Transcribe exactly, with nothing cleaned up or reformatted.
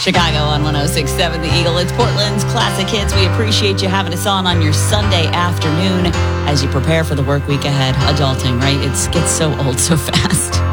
Chicago on one oh six point seven The Eagle. It's Portland's Classic Hits. We appreciate you having us on on your Sunday afternoon as you prepare for the work week ahead. Adulting, right? It gets so old so fast.